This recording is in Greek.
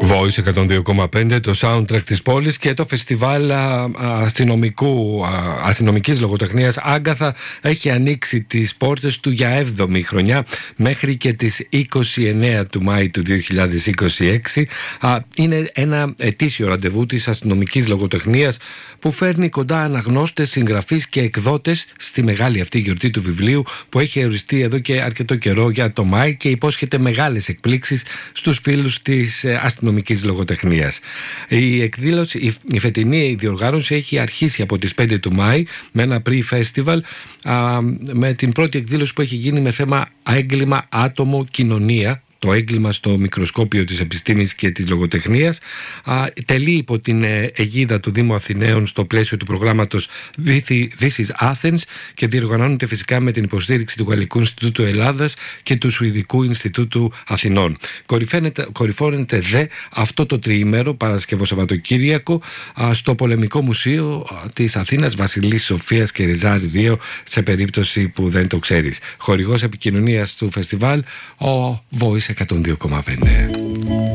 Voice 102,5, το soundtrack της πόλης και το φεστιβάλ αστυνομικής λογοτεχνίας Άγκαθα έχει ανοίξει τις πόρτες του για 7η χρονιά μέχρι και τις 29 του Μάη του 2026. Είναι ένα ετήσιο ραντεβού της αστυνομικής λογοτεχνίας που φέρνει κοντά αναγνώστες, συγγραφείς και εκδότες στη μεγάλη αυτή γιορτή του βιβλίου που έχει οριστεί εδώ και αρκετό καιρό για το Μάη και υπόσχεται μεγάλες εκπλήξεις στους φίλους της αστυνομικής λογοτεχνίας. Η εκδήλωση, η φετινή διοργάνωση έχει αρχίσει από τις 5 του Μάη με ένα pre-festival με την πρώτη εκδήλωση που έχει γίνει με θέμα έγκλημα, άτομο, κοινωνία. Το έγκλημα στο μικροσκόπιο της επιστήμης και της λογοτεχνίας. Τελεί υπό την αιγίδα του Δήμου Αθηναίων στο πλαίσιο του προγράμματος This is Athens και διοργανώνεται φυσικά με την υποστήριξη του Γαλλικού Ινστιτούτου Ελλάδας και του Σουηδικού Ινστιτούτου Αθηνών. Κορυφώνεται δε αυτό το τριήμερο Παρασκευό Σαββατοκύριακο στο Πολεμικό Μουσείο της Αθήνας Βασιλής Σοφίας και Ριζάρη 2, σε περίπτωση που δεν το ξέρεις. Χορηγός επικοινωνίας του φεστιβάλ ο Voice 102,5.